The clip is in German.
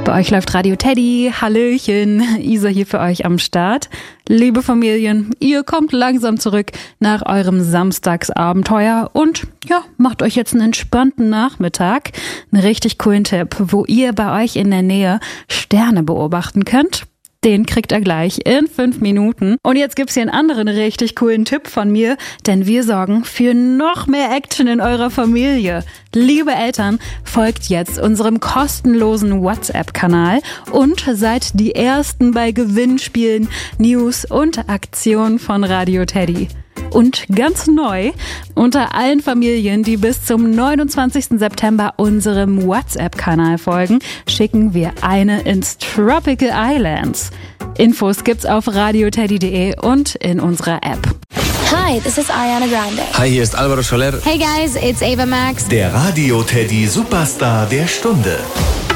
Bei euch läuft Radio Teddy. Hallöchen, Isa hier für euch am Start. Liebe Familien, ihr kommt langsam zurück nach eurem Samstagsabenteuer und ja, macht euch jetzt einen entspannten Nachmittag. Einen richtig coolen Tipp, wo ihr bei euch in der Nähe Sterne beobachten könnt. Den kriegt ihr gleich in 5 Minuten. Und jetzt gibt's hier einen anderen richtig coolen Tipp von mir, denn wir sorgen für noch mehr Action in eurer Familie. Liebe Eltern, folgt jetzt unserem kostenlosen WhatsApp-Kanal und seid die Ersten bei Gewinnspielen, News und Aktionen von Radio Teddy. Und ganz neu, unter allen Familien, die bis zum 29. September unserem WhatsApp-Kanal folgen, schicken wir eine ins Tropical Islands. Infos gibt's auf radioteddy.de und in unserer App. Hi, this is Ariana Grande. Hi, hier ist Alvaro Soler. Hey guys, it's Ava Max. Der Radio Teddy Superstar der Stunde.